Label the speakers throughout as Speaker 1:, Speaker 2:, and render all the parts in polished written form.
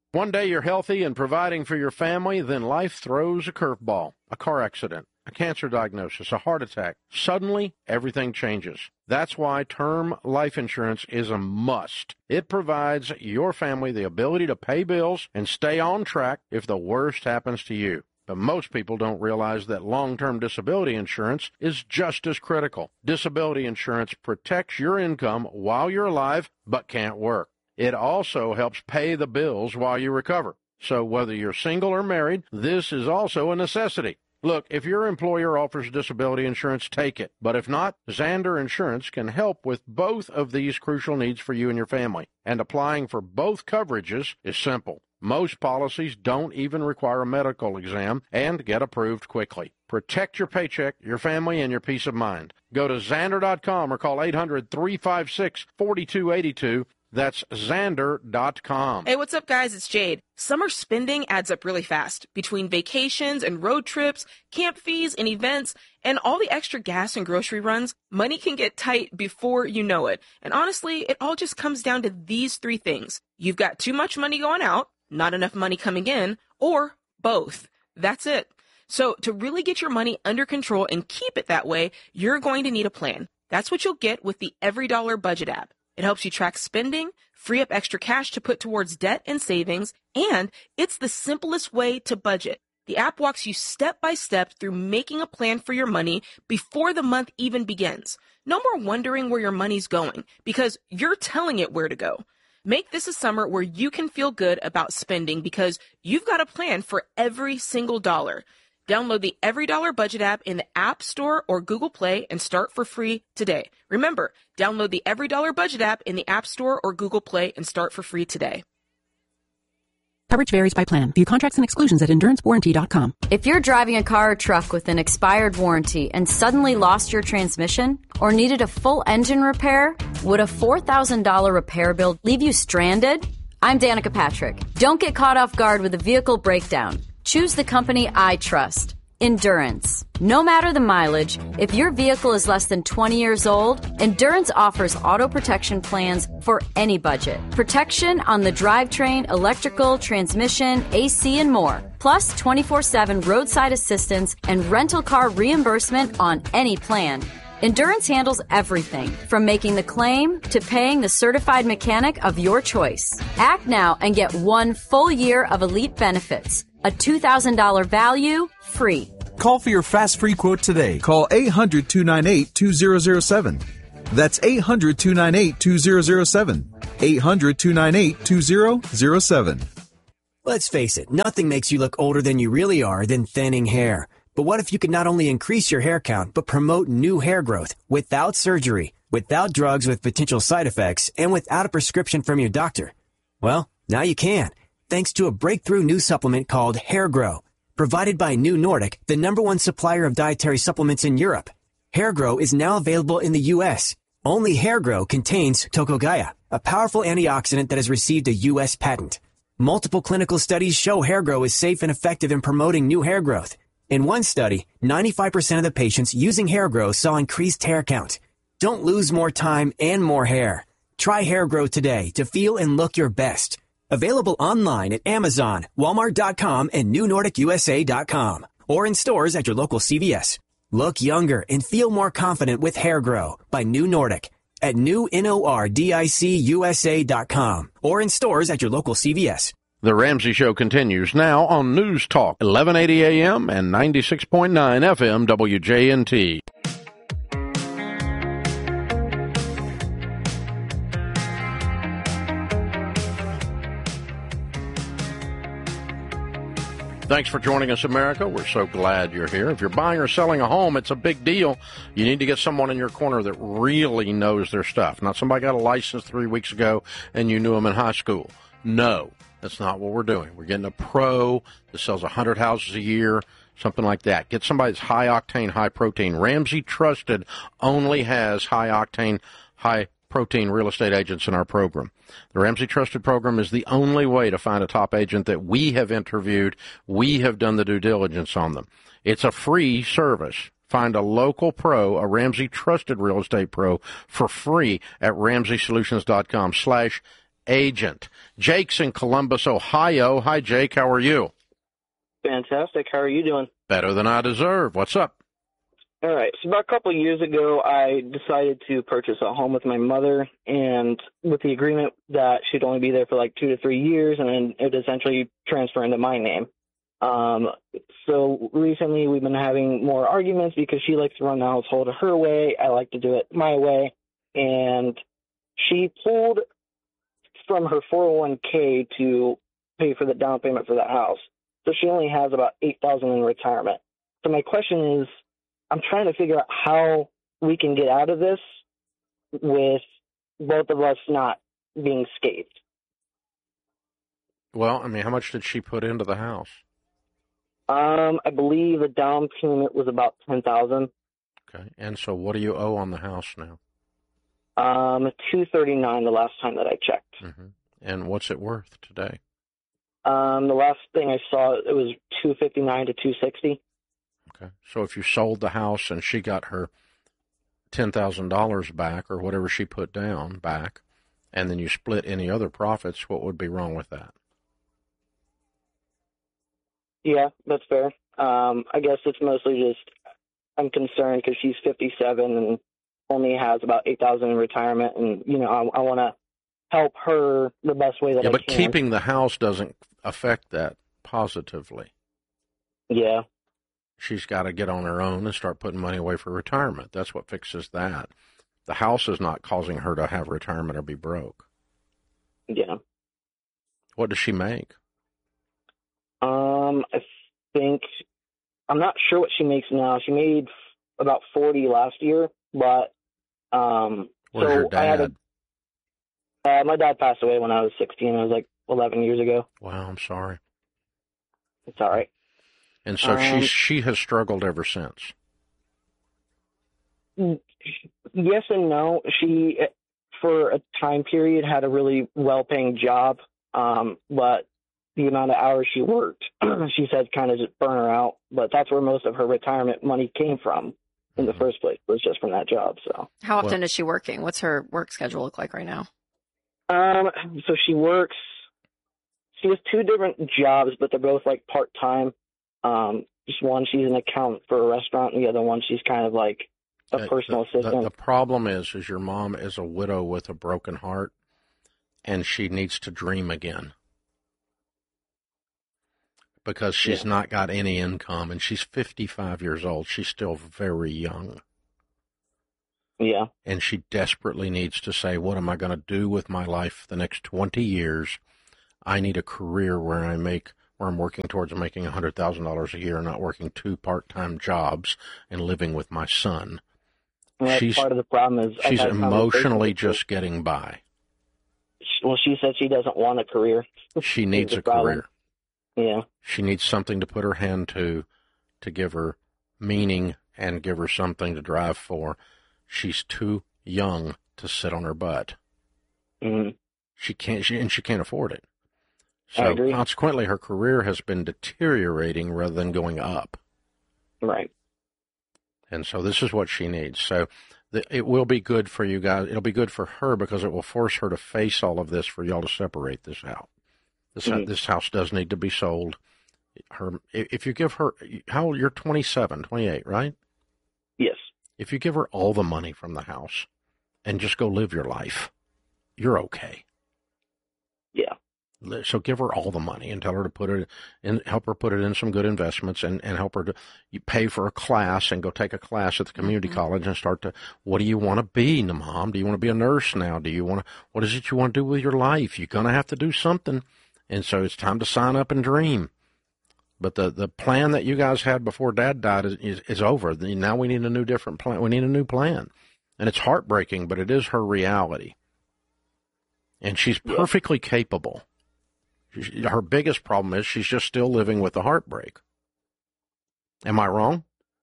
Speaker 1: One day you're healthy and providing for your family, then life throws a curveball, a car accident, a cancer diagnosis, a heart attack. Suddenly, everything changes. That's why term life insurance is a must. It provides your family the ability to pay bills and stay on track if the worst happens to you. But most people don't realize that long-term disability insurance is just as critical. Disability insurance protects your income while you're alive but can't work. It also helps pay the bills while you recover. So whether you're single or married, this is also a necessity. Look, if your employer offers disability insurance, take it. But if not, Zander Insurance can help with both of these crucial needs for you and your family. And applying for both coverages is simple. Most policies don't even require a medical exam and get approved quickly. Protect your paycheck, your family, and your peace of mind. Go to Zander.com or call 800-356-4282. That's Zander.com.
Speaker 2: Hey, what's up, guys? It's Jade. Summer spending adds up really fast. Between vacations and road trips, camp fees and events, and all the extra gas and grocery runs, money can get tight before you know it. And honestly, it all just comes down to these three things. You've got too much money going out, not enough money coming in, or both. That's it. So to really get your money under control and keep it that way, you're going to need a plan. That's what you'll get with the EveryDollar Budget app. It helps you track spending, free up extra cash to put towards debt and savings, and it's the simplest way to budget. The app walks you step by step through making a plan for your money before the month even begins. No more wondering where your money's going, because you're telling it where to go. Make this a summer where you can feel good about spending because you've got a plan for every single dollar. Download the EveryDollar Budget app in the App Store or Google Play and start for free today. Remember, download the EveryDollar Budget app in the App Store or Google Play and start for free today.
Speaker 3: Coverage varies by plan. View contracts and exclusions at EnduranceWarranty.com.
Speaker 4: If you're driving a car or truck with an expired warranty and suddenly lost your transmission or needed a full engine repair, would a $4,000 repair bill leave you stranded? I'm Danica Patrick. Don't get caught off guard with a vehicle breakdown. Choose the company I trust, Endurance. No matter the mileage, if your vehicle is less than 20 years old, Endurance offers auto protection plans for any budget. Protection on the drivetrain, electrical, transmission, AC, and more. Plus 24/7 roadside assistance and rental car reimbursement on any plan. Endurance handles everything, from making the claim to paying the certified mechanic of your choice. Act now and get 1 full year of elite benefits. A $2,000 value, free.
Speaker 5: Call for your fast free quote today. Call 800-298-2007. That's 800-298-2007. 800-298-2007.
Speaker 6: Let's face it, nothing makes you look older than you really are than thinning hair. But what if you could not only increase your hair count, but promote new hair growth without surgery, without drugs with potential side effects, and without a prescription from your doctor? Well, now you can, thanks to a breakthrough new supplement called Hair Grow, provided by New Nordic, the #1 supplier of dietary supplements in Europe. Hair Grow is now available in the U.S. Only Hair Grow contains Tocogaya, a powerful antioxidant that has received a U.S. patent. Multiple clinical studies show Hair Grow is safe and effective in promoting new hair growth. In one study, 95% of the patients using Hair Grow saw increased hair count. Don't lose more time and more hair. Try Hair Grow today to feel and look your best. Available online at Amazon, Walmart.com, and NewNordicUSA.com, or in stores at your local CVS. Look younger and feel more confident with Hair Grow by New Nordic at NewNordicUSA.com, or in stores at your local CVS.
Speaker 1: The Ramsey Show continues now on News Talk, 1180 AM and 96.9 FM WJNT. Thanks for joining us, America. We're so glad you're here. If you're buying or selling a home, it's a big deal. You need to get someone in your corner that really knows their stuff. Not somebody got a license 3 weeks ago and you knew them in high school. No. That's not what we're doing. We're getting a pro that sells 100 houses a year, something like that. Get somebody that's high-octane, high-protein. Ramsey Trusted only has high-octane, high-protein real estate agents in our program. The Ramsey Trusted program is the only way to find a top agent that we have interviewed. We have done the due diligence on them. It's a free service. Find a local pro, a Ramsey Trusted real estate pro, for free at RamseySolutions.com/ agent. Jake's in Columbus, Ohio. Hi, Jake. How are you?
Speaker 7: Fantastic. How are you doing?
Speaker 1: Better than I deserve. What's up?
Speaker 7: All right. So about a couple of years ago, I decided to purchase a home with my mother, and with the agreement that she'd only be there for like 2 to 3 years, and then it would essentially transfer into my name. So recently we've been having more arguments because she likes to run the household her way. I like to do it my way. And she pulled from her 401k to pay for the down payment for that house. So she only has about $8,000 in retirement. So my question is, I'm trying to figure out how we can get out of this with both of us not being scathed.
Speaker 1: Well, I mean, how much did she put into the house?
Speaker 7: I believe the down payment was about $10,000.
Speaker 1: Okay. And so what do you owe on the house now?
Speaker 7: $239 the last time that I checked.
Speaker 1: Mm-hmm. And what's it worth today?
Speaker 7: The last thing I saw, it was $259 to $260.
Speaker 1: Okay. So if you sold the house and she got her $10,000 back or whatever she put down back, and then you split any other profits, what would be wrong with that?
Speaker 7: Yeah, that's fair. I guess it's mostly just I'm concerned because she's 57 and only has about $8,000 in retirement, and I want to help her the best way that I can.
Speaker 1: Yeah, but keeping the house doesn't affect that positively.
Speaker 7: Yeah.
Speaker 1: She's got to get on her own and start putting money away for retirement. That's what fixes that. The house is not causing her to have retirement or be broke.
Speaker 7: Yeah.
Speaker 1: What does she make?
Speaker 7: I think I'm not sure what she makes now. She made about 40 last year, but
Speaker 1: Where's
Speaker 7: so
Speaker 1: your dad?
Speaker 7: My dad passed away when I was 16. It was like 11 years ago.
Speaker 1: Wow, I'm sorry.
Speaker 7: It's all right.
Speaker 1: And so she has struggled ever since.
Speaker 7: Yes and no. She, for a time period, had a really well-paying job, but the amount of hours she worked, she said, kind of just burn her out. But that's where most of her retirement money came from in the first place, was just from that job. So,
Speaker 8: how often is she working? What's her work schedule look like right now?
Speaker 7: So she has 2 different jobs, but they're both like part-time. Just one, she's an accountant for a restaurant, and the other one, she's kind of like a personal assistant.
Speaker 1: The problem is your mom is a widow with a broken heart, and she needs to dream again because she's not got any income, and she's 55 years old. She's still very young.
Speaker 7: Yeah.
Speaker 1: And she desperately needs to say, what am I going to do with my life the next 20 years? I need a career where I'm working towards making $100,000 a year, not working 2 part-time jobs and living with my son.
Speaker 7: Well, part of the problem is
Speaker 1: she's emotionally just getting by.
Speaker 7: Well, she said she doesn't want a career.
Speaker 1: She needs a career.
Speaker 7: Yeah.
Speaker 1: She needs something to put her hand to give her meaning and give her something to drive for. She's too young to sit on her butt. Mm-hmm. She can't afford it. So consequently, her career has been deteriorating rather than going up.
Speaker 7: Right.
Speaker 1: And so this is what she needs. So it will be good for you guys. It'll be good for her because it will force her to face all of this for y'all to separate this out. This house does need to be sold. If you give her, how old? You're 27, 28, right?
Speaker 7: Yes.
Speaker 1: If you give her all the money from the house and just go live your life, you're okay.
Speaker 7: Yeah.
Speaker 1: So give her all the money and tell her to put it in, help her put it in some good investments and help her to pay for a class and go take a class at the community college and start to, what do you want to be, Mom? Do you want to be a nurse now? What is it you want to do with your life? You're going to have to do something. And so it's time to sign up and dream. But the plan that you guys had before Dad died is over. Now we need a new different plan. We need a new plan. And it's heartbreaking, but it is her reality. And she's perfectly capable. Her biggest problem is she's just still living with the heartbreak. Am I wrong?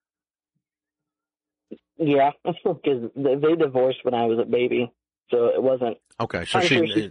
Speaker 7: Yeah, because they divorced when I was a baby, so it wasn't.
Speaker 1: Okay, so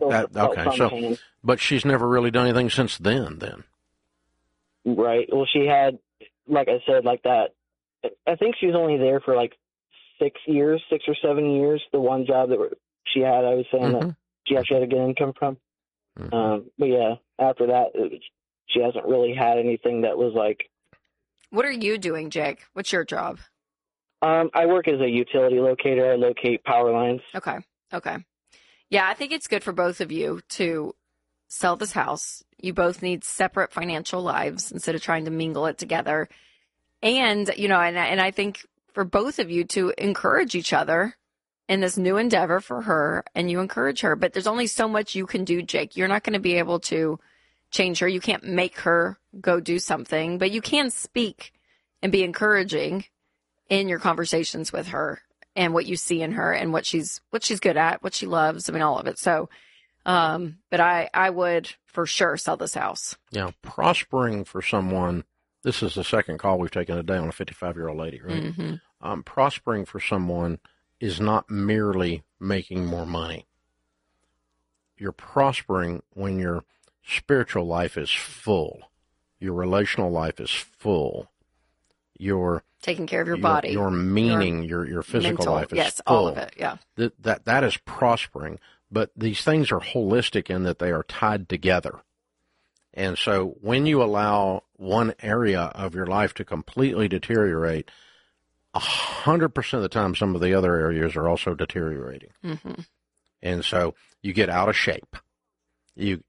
Speaker 1: but she's never really done anything since then.
Speaker 7: Right. Well, she had, like I said, like that. I think she was only there for like 6 or 7 years. The one job that she had, I was saying that she actually had a good income from. But yeah, after that, she hasn't really had anything that was like.
Speaker 8: What are you doing, Jake? What's your job?
Speaker 7: I work as a utility locator. I locate power lines.
Speaker 8: Okay. Yeah, I think it's good for both of you to sell this house. You both need separate financial lives instead of trying to mingle it together. And, you know, and I think for both of you to encourage each other in this new endeavor for her, and you encourage her. But there's only so much you can do, Jake. You're not going to be able to change her. You can't make her go do something, but you can speak and be encouraging in your conversations with her and what you see in her and what she's good at, what she loves. I mean, all of it. So, but I would for sure sell this house.
Speaker 1: Yeah. Prospering for someone. This is the second call we've taken today on a 55-year-old lady, right?
Speaker 8: Mm-hmm.
Speaker 1: Prospering for someone is not merely making more money. You're prospering when your spiritual life is full. Your relational life is full. You're
Speaker 8: taking care of your body.
Speaker 1: Your meaning, your physical
Speaker 8: mental,
Speaker 1: life is
Speaker 8: yes,
Speaker 1: full.
Speaker 8: all of it, yeah.
Speaker 1: That is prospering. But these things are holistic in that they are tied together. And so when you allow one area of your life to completely deteriorate, 100% of the time some of the other areas are also deteriorating.
Speaker 8: Mm-hmm.
Speaker 1: And so you get out of shape. You've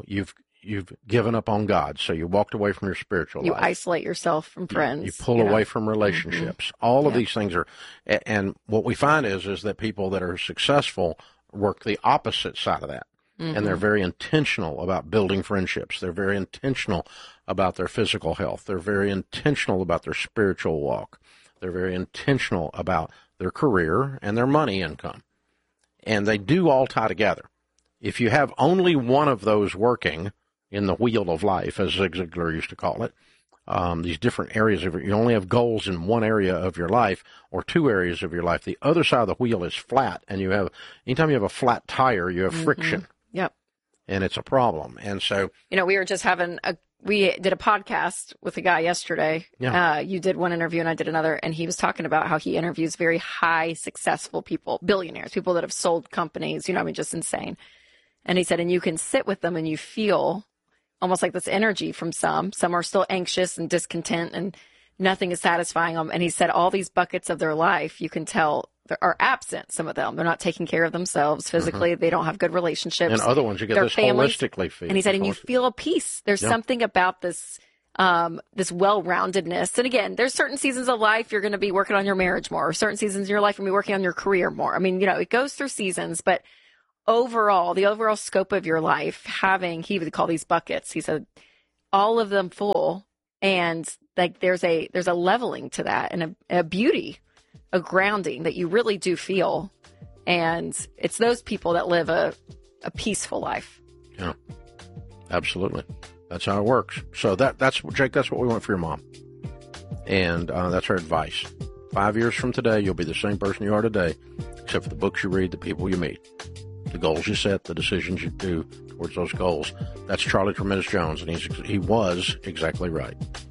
Speaker 1: given up on God, so you walked away from your spiritual life.
Speaker 8: You isolate yourself from friends.
Speaker 1: You pull away from relationships. Mm-hmm. All of these things are, and what we find is that people that are successful work the opposite side of that. Mm-hmm. And they're very intentional about building friendships. They're very intentional about their physical health. They're very intentional about their spiritual walk. They're very intentional about their career and their money income. And they do all tie together. If you have only one of those working in the wheel of life, as Zig Ziglar used to call it, these different areas of it, you only have goals in one area of your life or two areas of your life. The other side of the wheel is flat, and anytime you have a flat tire, you have friction.
Speaker 8: Yep.
Speaker 1: And it's a problem. And so,
Speaker 8: we were just we did a podcast with a guy yesterday.
Speaker 1: Yeah.
Speaker 8: You did one interview and I did another, and he was talking about how he interviews very high, successful people, billionaires, people that have sold companies, just insane. And he said, and you can sit with them and you feel almost like this energy from some. Some are still anxious and discontent and nothing is satisfying them. And he said all these buckets of their life, you can tell are absent, some of them. They're not taking care of themselves physically. Mm-hmm. They don't have good relationships.
Speaker 1: And other ones, you get
Speaker 8: their
Speaker 1: this
Speaker 8: families,
Speaker 1: holistically feel.
Speaker 8: And he said, and you feel a peace. There's something about this this well-roundedness. And again, there's certain seasons of life you're going to be working on your marriage more, or certain seasons in your life you're going to be working on your career more. I mean, it goes through seasons, but overall, the overall scope of your life, he would call these buckets. He said, all of them full, and like there's a leveling to that and a beauty, a grounding that you really do feel. And it's those people that live a peaceful life.
Speaker 1: Yeah, absolutely. That's how it works. So that's Jake, that's what we want for your mom. And that's our advice. 5 years from today, you'll be the same person you are today, except for the books you read, the people you meet, the goals you set, the decisions you do towards those goals. That's Charlie Tremendous Jones, and he was exactly right.